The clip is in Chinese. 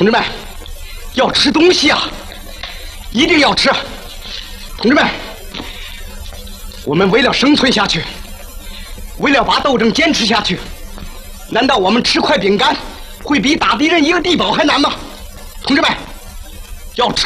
同志们，要吃东西啊，一定要吃。同志们，我们为了生存下去，为了把斗争坚持下去，难道我们吃块饼干会比打敌人一个地堡还难吗？同志们，要吃。